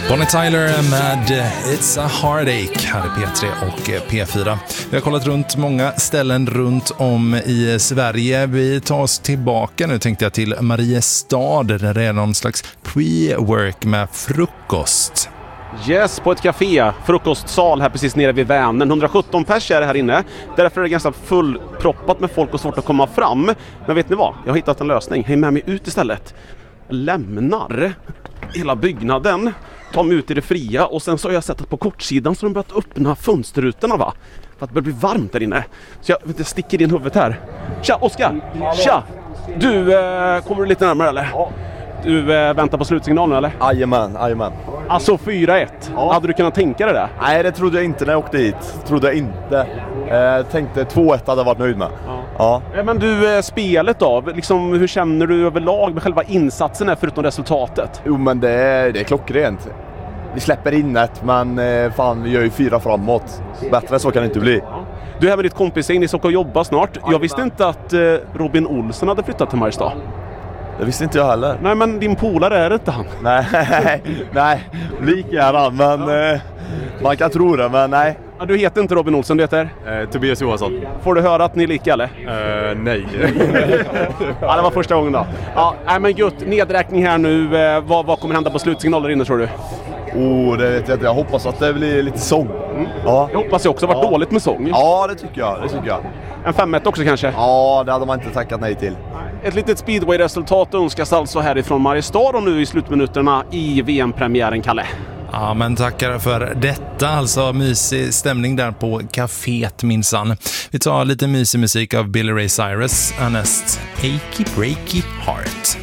Bonnie Tyler med It's a Heartache här i P3 och P4. Vi har kollat runt många ställen runt om i Sverige. Vi tar oss tillbaka nu, tänkte jag, till Mariestad där det är någon slags pre-work med frukost. Yes, på ett café, frukostsal här precis nere vid Vänern. 117 pers är det här inne. Därför är det ganska fullproppat med folk och svårt att komma fram. Men vet ni vad? Jag har hittat en lösning. Häng med mig ut istället. Lämnar hela byggnaden, tar mig ut i det fria och sen så har jag sett att på kortsidan så har de börjat öppna fönsterrutorna, va? För att det börjar bli varmt där inne. Så jag sticker in huvudet här. Tja, Oskar! Tja! Du, kommer du lite närmare eller? Ja. Du väntar på slutsignalen eller? Jajamän. Alltså 4-1. Ja. Hade du kunnat tänka dig det? Nej, det trodde jag inte när jag åkte hit. Trodde jag inte. Tänkte 2-1 hade jag varit nöjd med. Ja. Men du, spelet då? Liksom, hur känner du överlag med själva insatsen här förutom resultatet? Jo, men det är klockrent. Vi släpper in ett, men fan, vi gör ju 4 framåt. Bättre så kan det inte bli. Ja. Du är här med ditt kompisgäng, ni ska åka och jobba snart. Jag visste inte att Robin Olsen hade flyttat till Mariestad. Det visste inte jag heller. Nej, men din polare är det inte han? Nej, lik är han, men man kan tro det, men nej. Ja, du heter inte Robin Olsen, du heter? Tobias Johansson. Får du höra att ni är lika, eller? Nej. Ja, det var första gången då. Ja, nej, men gud, nedräkning här nu. Vad kommer hända på slutsignalen inne, tror du? Det vet jag inte. Jag hoppas att det blir lite sång. Ja. Jag hoppas det också varit dåligt med sång. Ja, det tycker jag. En 5-1 också kanske? Ja, det hade man inte tackat nej till. Ett litet speedway-resultat önskas alltså härifrån Mariestad och nu i slutminuterna i VM-premiären, Kalle. Ja, men tackar för detta. Alltså mysig stämning där på kaféet minsann. Vi tar lite mysig musik av Billy Ray Cyrus, Ernest Achy Breaky Heart.